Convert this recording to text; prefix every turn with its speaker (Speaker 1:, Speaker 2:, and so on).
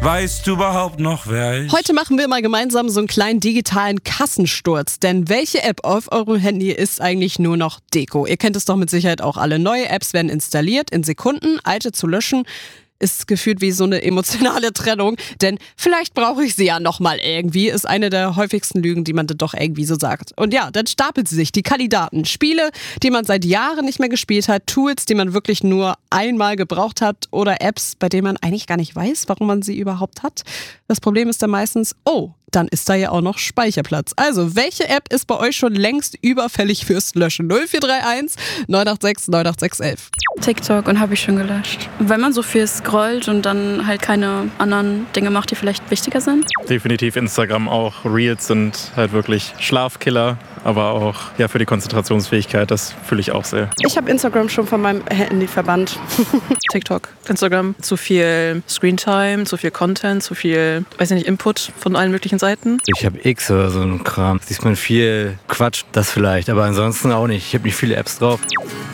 Speaker 1: Weißt du überhaupt noch, wer ich?
Speaker 2: Heute machen wir mal gemeinsam so einen kleinen digitalen Kassensturz. Denn welche App auf eurem Handy ist eigentlich nur noch Deko? Ihr kennt es doch mit Sicherheit auch alle. Neue Apps werden installiert in Sekunden, alte zu löschen ist gefühlt wie so eine emotionale Trennung, denn vielleicht brauche ich sie ja nochmal irgendwie, ist eine der häufigsten Lügen, die man dann doch irgendwie so sagt. Und ja, dann stapelt sie sich, die Kandidaten. Spiele, die man seit Jahren nicht mehr gespielt hat, Tools, die man wirklich nur einmal gebraucht hat oder Apps, bei denen man eigentlich gar nicht weiß, warum man sie überhaupt hat. Das Problem ist dann meistens, dann ist da ja auch noch Speicherplatz. Also, welche App ist bei euch schon längst überfällig fürs Löschen? 0431 986 98611.
Speaker 3: TikTok und habe ich schon gelöscht. Wenn man so viel scrollt und dann halt keine anderen Dinge macht, die vielleicht wichtiger sind.
Speaker 4: Definitiv Instagram auch. Reels sind halt wirklich Schlafkiller, aber auch für die Konzentrationsfähigkeit, das fühle ich auch sehr.
Speaker 5: Ich habe Instagram schon von meinem Handy verbannt.
Speaker 6: TikTok, Instagram, zu viel Screentime, zu viel Content, zu viel, Input von allen möglichen Seiten.
Speaker 7: Ich habe X oder so ein Kram. Siehst man viel Quatsch, das vielleicht, aber ansonsten auch nicht. Ich habe nicht viele Apps drauf.